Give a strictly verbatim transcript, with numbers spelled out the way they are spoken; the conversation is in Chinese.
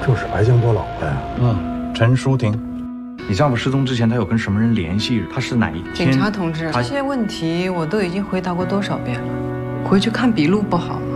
就是白江波老婆呀。 嗯，陈淑婷，你丈夫失踪之前，他有跟什么人联系？他是哪一天？ 警察同志，这些问题我都已经回答过多少遍了，回去看笔录不好吗？